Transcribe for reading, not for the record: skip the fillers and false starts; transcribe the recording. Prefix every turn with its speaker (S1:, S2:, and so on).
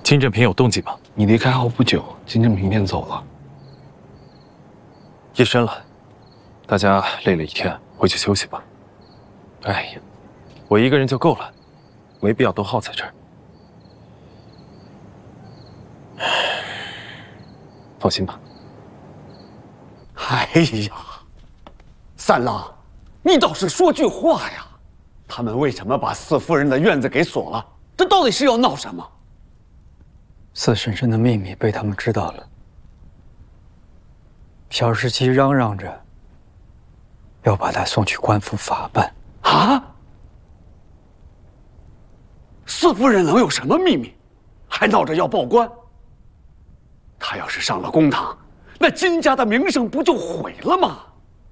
S1: 金正平有动静吗？
S2: 你离开后不久，金正平便走了。
S1: 夜深了，大家累了一天，回去休息吧。哎呀，我一个人就够了，没必要都耗在这儿。放心吧。
S3: 哎呀，三郎，你倒是说句话呀！他们为什么把四夫人的院子给锁了？这到底是要闹什么？
S4: 四婶婶的秘密被他们知道了。小十七嚷嚷着要把她送去官府法办。
S3: 啊！四夫人能有什么秘密？还闹着要报官？她要是上了公堂，那金家的名声不就毁了吗？